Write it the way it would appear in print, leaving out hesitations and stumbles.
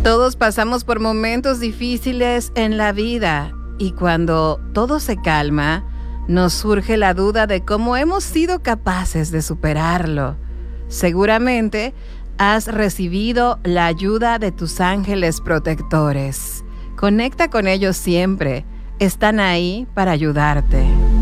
Todos pasamos por momentos difíciles en la vida y cuando todo se calma, nos surge la duda de cómo hemos sido capaces de superarlo. Seguramente has recibido la ayuda de tus ángeles protectores. Conecta con ellos siempre. Están ahí para ayudarte.